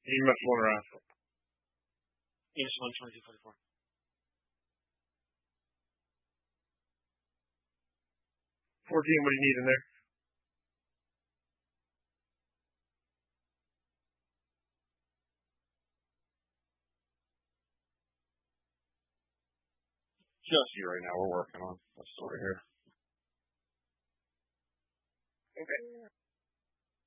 You messed one around. Minus 122.44. 14, what do you need in there? Just you right now. We're working on this over here. Okay.